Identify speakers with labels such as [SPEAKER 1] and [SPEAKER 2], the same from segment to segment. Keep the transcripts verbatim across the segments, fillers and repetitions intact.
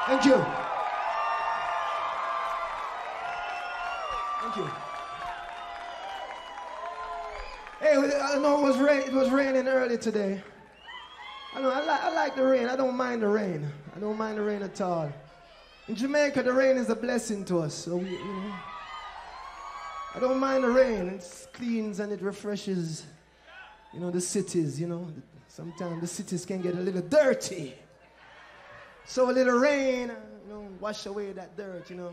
[SPEAKER 1] Thank you. Thank you. Hey, I know it was rain, it was raining early today. I know I, li- I like the rain. I don't mind the rain. I don't mind the rain at all. In Jamaica, the rain is a blessing to us. So we, you know, I don't mind the rain. It cleans and it refreshes, you know, the cities. You know, sometimes the cities can get a little dirty. So a little rain, you know, wash away that dirt. You know.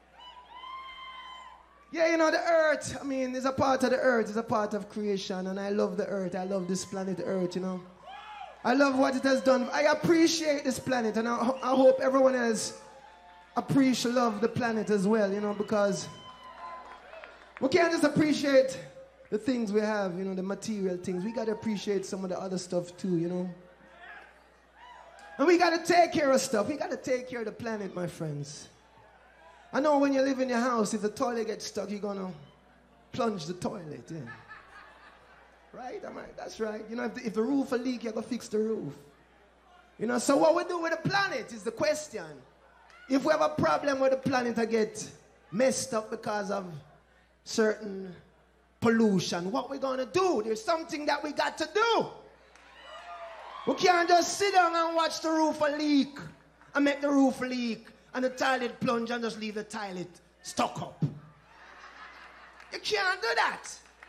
[SPEAKER 1] Yeah, you know, the earth, I mean, it's a part of the earth, it's a part of creation, and I love the earth, I love this planet Earth, you know. I love what it has done. I appreciate this planet, and I, I hope everyone else appreciate, love the planet as well, you know, because we can't just appreciate the things we have, you know, the material things. We got to appreciate some of the other stuff too, you know. And we got to take care of stuff. We got to take care of the planet, my friends. I know when you live in your house, if the toilet gets stuck, you're going to plunge the toilet in. Right? I mean, that's right. You know, if the, if the roof will leak, you're going to fix the roof. You know, so what we do with the planet is the question. If we have a problem with the planet, I get messed up because of certain pollution, what we going to do? There's something that we got to do. We can't just sit down and watch the roof leak and make the roof leak and the toilet plunge and just leave the toilet stuck up. You can't do that.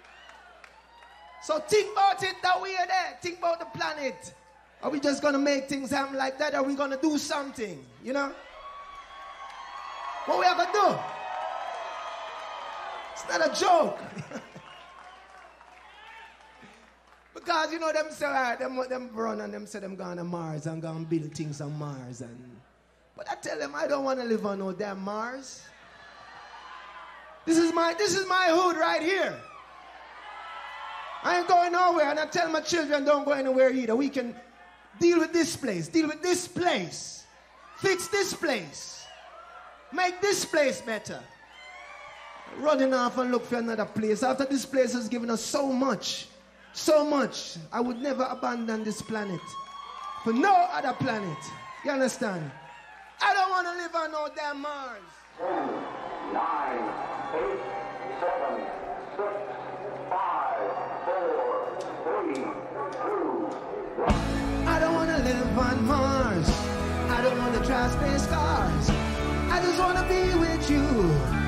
[SPEAKER 1] So think about it that we are there. Think about the planet. Are we just going to make things happen like that? Or are we going to do something? You know? What we have to do? It's not a joke. Because, you know, them say, all right, them, them run and them say them going to Mars and going to build things on Mars. And but I tell them I don't want to live on no damn Mars. This is my this is my hood right here. I ain't going nowhere, and I tell my children don't go anywhere either. We can deal with this place, deal with this place, fix this place, make this place better. Running off and look for another place. After this place has given us so much, so much, I would never abandon this planet for no other planet. You understand? I don't want to live on no damn Mars.
[SPEAKER 2] ten, nine, eight, seven, six, five, four, three, two, one.
[SPEAKER 1] I don't want to live on Mars. I don't want to drive space cars. I just want to be with you.